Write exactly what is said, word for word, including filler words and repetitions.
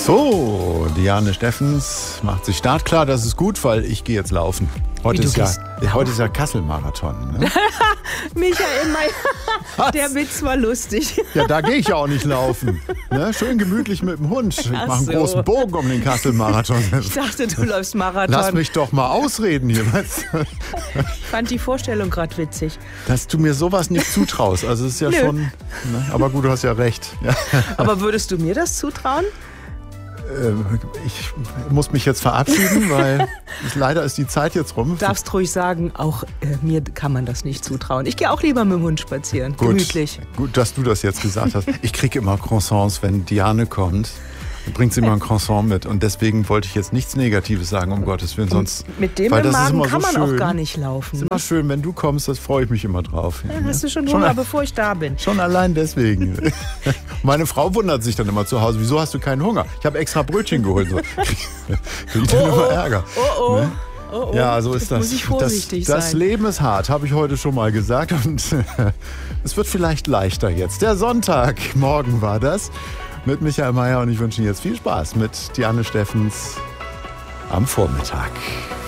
So, Diane Steffens macht sich startklar. Das ist gut, weil ich gehe jetzt laufen. Heute, Wie, ist du ja, gehst heute ist ja Kassel-Marathon. Ne? Michael Mayer, der Witz war lustig. Ja, da gehe ich ja auch nicht laufen. Ne? Schön gemütlich mit dem Hund. Ich mache einen so. großen Bogen um den Kassel-Marathon. Ich dachte, du läufst Marathon. Lass mich doch mal ausreden hier. Ich fand die Vorstellung gerade witzig. Dass du mir sowas nicht zutraust. Also es ist ja Nö. schon... Ne? Aber gut, du hast ja recht. Ja. Aber würdest du mir das zutrauen? Ich muss mich jetzt verabschieden, weil ich, leider ist die Zeit jetzt rum. Du darfst ruhig sagen, auch äh, mir kann man das nicht zutrauen. Ich gehe auch lieber mit dem Hund spazieren. Gut, Gemütlich. Gut, dass du das jetzt gesagt hast. Ich kriege immer Croissants, wenn Diane kommt. Bringt sie immer ein Croissant mit. Und deswegen wollte ich jetzt nichts Negatives sagen, um Gottes Willen. Sonst, Mit dem weil im das ist Magen immer kann so man schön. auch gar nicht laufen. Es ist immer schön, wenn du kommst, das freue ich mich immer drauf. Ja, hast du schon Schon- Hunger, bevor ich da bin? Schon allein deswegen. Meine Frau wundert sich dann immer zu Hause, wieso hast du keinen Hunger? Ich habe extra Brötchen geholt. So. Krieg ich dann immer Ärger. Oh oh. Ne? Oh, oh. Ja, so ist Jetzt das. muss ich vorsichtig das, das sein. Leben ist hart, habe ich heute schon mal gesagt. Und es wird vielleicht leichter jetzt. Der Sonntag, morgen war das, mit Michael Mayer. Und ich wünsche Ihnen jetzt viel Spaß mit Diane Steffens am Vormittag.